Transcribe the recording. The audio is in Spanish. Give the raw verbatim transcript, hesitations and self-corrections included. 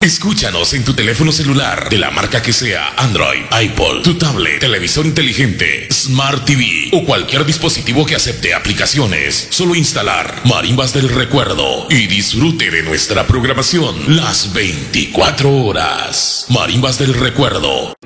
Escúchanos en tu teléfono celular, de la marca que sea, Android, Apple, tu tablet, televisor inteligente, Smart T V o cualquier dispositivo que acepte aplicaciones. Solo instalar Marimbas del Recuerdo y disfrute de nuestra programación las veinticuatro horas. Marimbas del Recuerdo.